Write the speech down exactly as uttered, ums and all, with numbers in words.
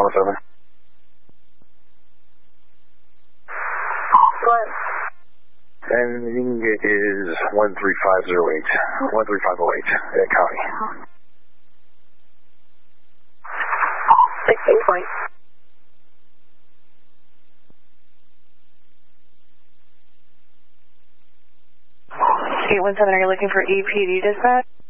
one oh seven. What? And it is one three five zero eight. one three five zero eight. Yeah, county. sixteen point. eight one seven, are you looking for E P D dispatch?